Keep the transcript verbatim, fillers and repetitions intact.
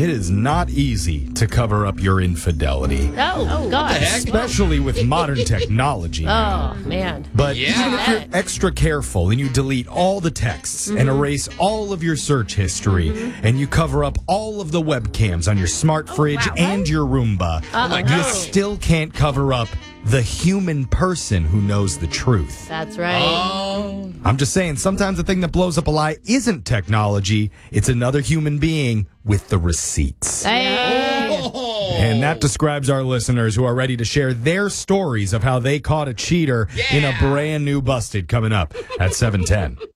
It is not easy to cover up your infidelity. Oh, oh God. Especially with modern technology. Oh, man. But Yeah. even if you're extra careful and you delete all the texts Mm-hmm. and erase all of your search history Mm-hmm. and you cover up all of the webcams on your smart fridge wow. and your Roomba, Uh-oh. you still can't cover up the human person who knows the truth. That's right. Oh. I'm just saying, sometimes the thing that blows up a lie isn't technology. It's another human being with the receipts. Hey. Oh. And that describes our listeners who are ready to share their stories of how they caught a cheater in a Yeah. brand new Busted coming up at seven ten.